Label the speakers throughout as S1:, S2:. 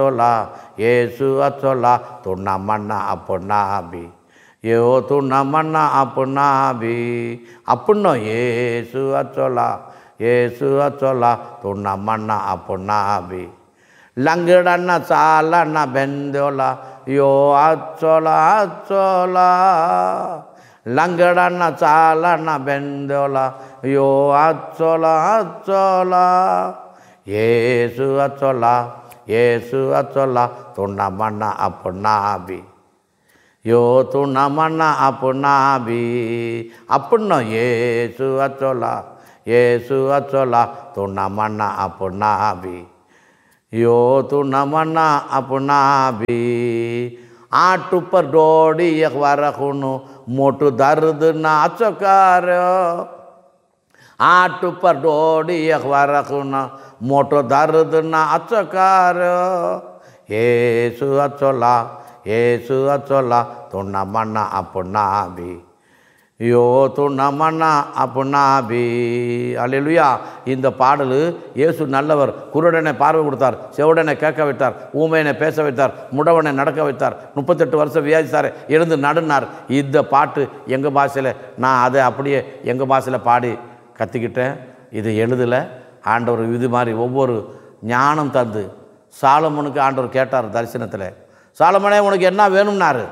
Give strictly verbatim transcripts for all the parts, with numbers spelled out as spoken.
S1: Tola, Yesu atola, tunamana apunabi. Yo tunamana apunabi. Apuno Yesu atola, Yesu atola, tunamana apunabi. Langedana sala na bendola, yo atola atola. Langedana sala na bendola, yo atola atola. Yesu atola. Yesu atola tunamana apunabi. Yo tunamana apunabi. Apunno Yesu atola. Yesu atola tunamana apunabi. Yo tunamana apunabi. Aatu par dodi ek varakunu motu dard na chakaro. Aatu par dodi ek varakuna moto dard na achakar. Yesu atola, Yesu atola, tunamana apunabi. Yo tunamana apunabi. Hallelujah. இந்த பாடல் இயேசு நல்லவர். குருடனை பார்வை கொடுத்தார், செவிடனை கேட்க வைத்தார், ஊமையனை பேச வைத்தார், முடவனை நடக்க வைத்தார், முப்பத்தெட்டு வருஷம் வியாதித்தார், எழுந்து நடுனார். இந்த பாட்டு எங்கள் பாஷையில் நான் அதை அப்படியே எங்கள் பாஷையில் பாடி கற்றுக்கிட்டேன். இது எழுதலை. ஆண்டவர் இது மாதிரி ஒவ்வொரு ஞானம் தந்து சாலமோனுக்கு ஆண்டவர் கேட்டார் தரிசனத்தில். சாலமோனே உனக்கு என்ன வேணும்னாரு.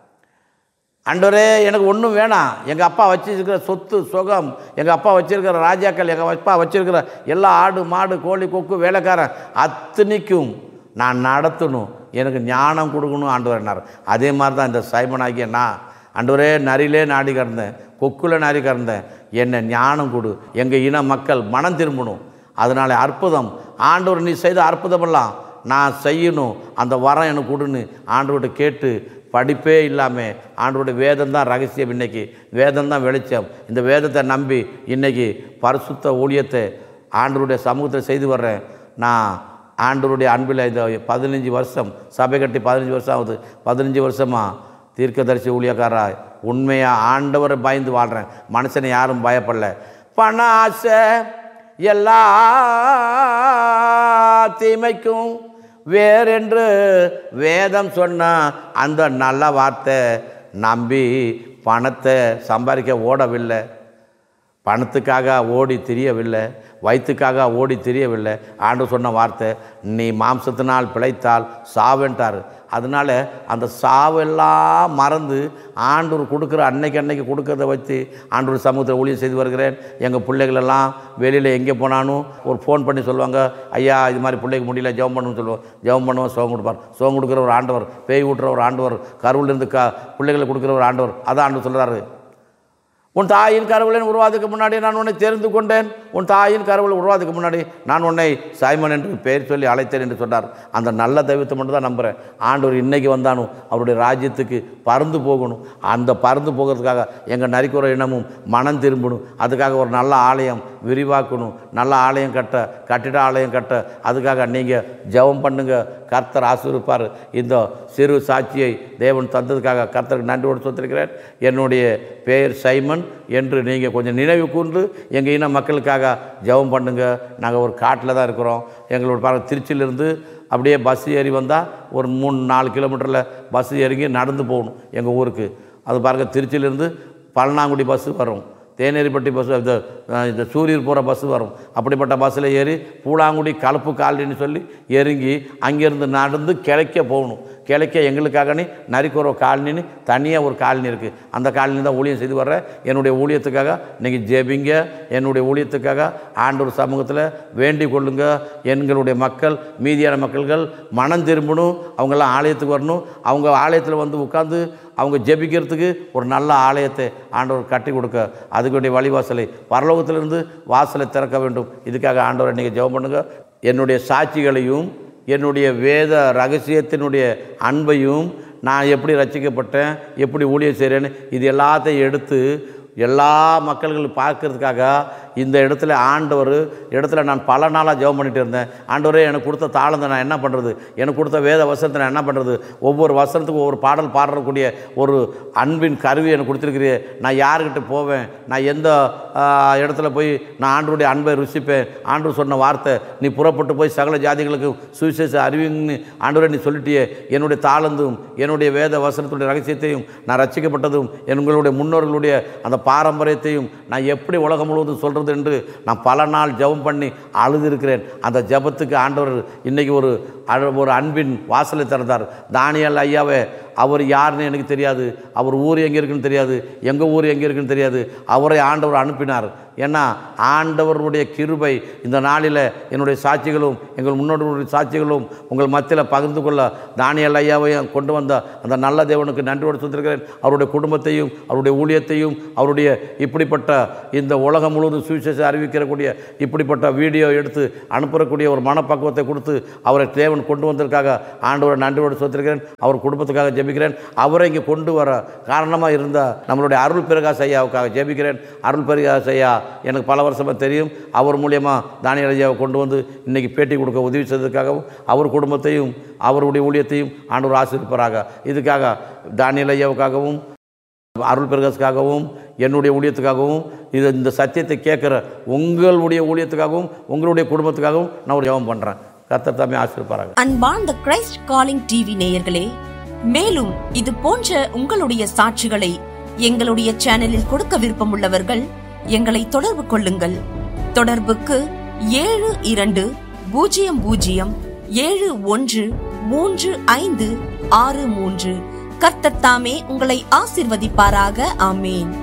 S1: ஆண்டவரே எனக்கு ஒன்றும் வேணாம். எங்கள் அப்பா வச்சிருக்கிற சொத்து சுகம், எங்கள் அப்பா வச்சிருக்கிற ராஜாக்கள், எங்கள் அப்பா வச்சிருக்கிற எல்லா ஆடு மாடு கோழி கொக்கு வேலைக்காரன் அத்தனைக்கும் நான் நடத்தணும், எனக்கு ஞானம் கொடுக்கணும் ஆண்டவர்னார். அதே மாதிரி தான் இந்த சைமன் ஆகிய நான் ஆண்டவரே நரியிலே நாடி கிடந்தேன், கொக்குல நாடி கிடந்தேன், என்னை ஞானம் கொடு, எங்கள் இன மக்கள் மனம் திரும்பணும். அதனால் அற்புதம் ஆண்டவர் நீ செய்த அற்புதமெல்லாம் நான் செய்யணும், அந்த வரம் எனக்கு கொடுன்னு ஆண்டவர்கிட்ட கேட்டு படிப்பே இல்லாமல் ஆண்டவருடைய வேதம் தான் ரகசியம். இன்றைக்கி வேதம் தான் வெளிச்சம். இந்த வேதத்தை நம்பி இன்றைக்கி பரிசுத்த ஊழியத்தை ஆண்டவருடைய சமூகத்தில் செய்து வர்றேன். நான் ஆண்டவருடைய அன்பில் இந்த பதினஞ்சு வருஷம் சபை கட்டி பதினஞ்சு வருஷம் ஆகுது. பதினஞ்சு வருஷமாக தீர்க்கதரிசி ஊழியக்காரா உண்மையாக ஆண்டவரை பயந்து வாழ்கிறேன். மனுஷனை யாரும் பயப்படல. பண ஆசை எல்லா தீமைக்கும் வேறென்று வேதம் சொன்ன அந்த நல்ல வார்த்தை நம்பி பணத்தை சம்பாதிக்க ஓடவில்லை, பணத்துக்காக ஓடி திரியவில்லை, வயிற்றுக்காக ஓடி திரியவில்லை. ஆண்டவர் சொன்ன வார்த்தை நீ மாம்சத்தினால் பிழைத்தால் சாவென்றார். அதனால் அந்த சாவெல்லாம் மறந்து ஆண்டவர் கொடுக்குற அன்னைக்கு அன்னைக்கு கொடுக்கறத வச்சு ஆண்டவர் சமூகத்தில் ஊழியம் செய்து வருகிறேன். எங்கள் பிள்ளைகளெல்லாம் வெளியில் எங்கே போனாலும் ஒரு ஃபோன் பண்ணி சொல்லுவாங்க, ஐயா இது மாதிரி பிள்ளைக்கு முடியல ஜெபம் பண்ணணும்னு சொல்லுவோம். ஜெபம் பண்ணுவோம், சோகம் கொடுப்பார். சோகம் கொடுக்குற ஒரு ஆண்டவர், பேய் ஊட்டுற ஒரு ஆண்டவர், கருவிலிருந்து க பிள்ளைகளை கொடுக்குற ஒரு ஆண்டவர். அதான் ஆண்டவர் சொல்கிறாரு, உன் தாயின் கருவிலின் உருவாதுக்கு முன்னாடி நான் உன்னை தெரிந்து கொண்டேன், உன் தாயின் கருவில் உருவாதுக்கு முன்னாடி நான் உன்னை சைமன் என்று பெயர் சொல்லி அழைத்தேன் என்று சொன்னார். அந்த நல்ல தெய்வத்தை மட்டும் தான் நம்புகிறேன். ஆண்டவர் இன்றைக்கி வந்தானும் அவருடைய ராஜ்யத்துக்கு பறந்து போகணும். அந்த பறந்து போகிறதுக்காக எங்கள் நரிக்குற இனமும் மனம் திரும்பணும். அதுக்காக ஒரு நல்ல ஆலயம் விரிவாக்கணும், நல்ல ஆலயம் கட்ட, கட்டிட ஆலயம் கட்ட. அதுக்காக நீங்கள் ஜெபம் பண்ணுங்க, கர்த்தர் ஆசீர்வதிப்பார். இந்த சிறு சாட்சியை தேவன் தந்ததுக்காக கர்த்தருக்கு நன்றியோடு சொல்லியிருக்கிறேன். என்னுடைய பெயர் சைமன் என்று நீங்கள் கொஞ்சம் நினைவு கூர்ந்து எங்கள் இன மக்களுக்காக ஜெபம் பண்ணுங்க. நாங்கள் ஒரு காட்டில் தான் இருக்கிறோம். எங்களோட பாருங்கள், திருச்சியிலேருந்து அப்படியே பஸ் ஏறி வந்தால் ஒரு மூணு நாலு கிலோமீட்டரில் பஸ் ஏறிங்க நடந்து போகணும் எங்கள் ஊருக்கு. அது பாருங்கள், திருச்சியிலேருந்து பழனாங்குடி பஸ்ஸு வரும், தேனேரிப்பட்டி பஸ், இந்த இந்த சூரியர் போகிற பஸ்ஸு வரும். அப்படிப்பட்ட பஸ்ஸில் ஏறி பூலாங்குடி கலப்பு காலனின்னு சொல்லி இறங்கி அங்கேருந்து நடந்து கிழக்க போகணும். கிழக்க எங்களுக்காக நீ நரிக்குற காலனின்னு தனியாக ஒரு காலனி இருக்குது. அந்த காலனி தான் ஊழியம் செய்து வர்றேன். என்னுடைய ஊழியத்துக்காக நீங்கள் ஜெபிங்க. என்னுடைய ஊழியத்துக்காக ஆண்டவர் சமூகத்தில் வேண்டிக் கொள்ளுங்க. எங்களுடைய மக்கள், மீதியான மக்கள்கள் மனம் திரும்பணும், அவங்கெல்லாம் ஆலயத்துக்கு வரணும். அவங்க ஆலயத்தில் வந்து உட்காந்து அவங்க ஜெபிக்கிறதுக்கு ஒரு நல்ல ஆலயத்தை ஆண்டவர் கட்டி கொடுக்க, அதுக்குடைய வழிவாசலை பரலோகத்திலிருந்து வாசலை திறக்க வேண்டும். இதுக்காக ஆண்டவரை நீங்கள் ஜெபம் பண்ணுங்கள். என்னுடைய சாட்சிகளையும் என்னுடைய வேத ரகசியத்தினுடைய அன்பையும் நான் எப்படி ரட்சிக்கப்பட்டேன், எப்படி ஊழியம் செய்கிறேன்னு இது எல்லாத்தையும் எடுத்து எல்லா மக்கள்களும் பார்க்கறதுக்காக இந்த இடத்துல ஆண்டவர் இடத்துல நான் பல நாளாக ஜெபம் பண்ணிட்டு இருந்தேன். ஆண்டவரே எனக்கு கொடுத்த தாளந்தை நான் என்ன பண்ணுறது, எனக்கு கொடுத்த வேத வசனத்தை நான் என்ன பண்ணுறது, ஒவ்வொரு வசனத்துக்கும் ஒவ்வொரு பாடல் பாடக்கூடிய ஒரு அன்பின் கருவி எனக்கு கொடுத்துருக்கிறீ, நான் யாருக்கிட்ட போவேன், நான் எந்த இடத்துல போய் நான் ஆண்டவருடைய அன்பை ருசிப்பேன். ஆண்டவர் சொன்ன வார்த்தை, நீ புறப்பட்டு போய் சகல ஜாதிகளுக்கு சுவிசேஷ அறிவின்னு ஆண்டவரை நீ சொல்லிட்டியே. என்னுடைய தாளந்தும் என்னுடைய வேத வசனத்துடைய ரகசியத்தையும் நான் ரட்சிக்கப்பட்டதும் எங்களுடைய முன்னோர்களுடைய அந்த பாரம்பரியத்தையும் நான் எப்படி உலகம் முழுவதும் சொல்கிறது என்று நான் பல நாள் ஜெபம் பண்ணி அழுதிருக்கிறேன். அந்த ஜெபத்துக்கு ஆண்டவர் இன்றைக்கி ஒரு ஒரு அன்பின் வாசலை திறந்தார். தானியேல் ஐயாவே, அவர் யாருன்னு எனக்கு தெரியாது, அவர் ஊர் எங்கே இருக்குன்னு தெரியாது, எங்கள் ஊர் எங்கே இருக்குன்னு தெரியாது, அவரை ஆண்டவர் அனுப்பினார். ஏன்னா ஆண்டவருடைய கிருபை இந்த நாளில் என்னுடைய சாட்சிகளும் எங்கள் முன்னோர்களுடைய சாட்சிகளும் உங்கள் மத்தியில் பகிர்ந்து கொள்ள தானியேல் ஐயாவையும் கொண்டு வந்த அந்த நல்ல தேவனுக்கு நன்றியோடு சொல்லியிருக்கிறேன். அவருடைய குடும்பத்தையும் அவருடைய ஊழியத்தையும் அவருடைய இப்படிப்பட்ட இந்த உலகம் முழுவதும் சுவிசேஷம் அறிவிக்கக்கூடிய இப்படிப்பட்ட வீடியோ எடுத்து அனுப்பக்கூடிய ஒரு மனப்பக்குவத்தை கொடுத்து அவரை தேவன் கொண்டு வந்ததற்காக ஆண்டவரை நன்றியோடு சொல்லியிருக்கிறேன். அவர் குடும்பத்துக்காக ஜெபிக்கிறேன். அவரை இங்கே கொண்டு வர காரணமாக இருந்த நம்மளுடைய அருள் பிரகாஷ் ஐயாவுக்காக ஜெபிக்கிறேன். அருள் பிரகாஷ் ஐயா எனக்கு பல வருஷமாக தெரியும். அவர் மூலியமாக தானியேல் ஐயாவை கொண்டு வந்து இன்றைக்கி பேட்டி கொடுக்க உதவி செய்ததுக்காகவும் அவர் குடும்பத்தையும் அவருடைய ஊழியத்தையும் ஆண்டவர் ஆசீர்வதிப்பாராக. இதுக்காக தானியேல் ஐயாவுக்காகவும் அருள் பிரகாஷ்காகவும் என்னுடைய ஊழியத்துக்காகவும் இது இந்த சத்தியத்தை கேட்குற உங்களுடைய ஊழியத்துக்காகவும் உங்களுடைய குடும்பத்துக்காகவும் நான் ஒரு ஜெபம் பண்ணுறேன். கர்த்தர் தாமே ஆசீர்வதிப்பாராக.
S2: அன்பார்ந்த கிரைஸ்ட் காலிங் டிவி நேயர்களே, மேலும் இது போன்ற உங்களுடைய சாட்சிகளை எங்களுடைய சேனலில் கொடுக்க விருப்பமுள்ளவர்கள் எங்களை தொடர்பு கொள்ளுங்கள். தொடர்புக்கு ஏழு இரண்டு பூஜ்ஜியம் பூஜ்ஜியம் ஏழு ஒன்று மூன்று ஐந்து ஆறு மூன்று. கர்த்தர் தாமே உங்களை ஆசீர்வதிப்பாராக. ஆமேன்.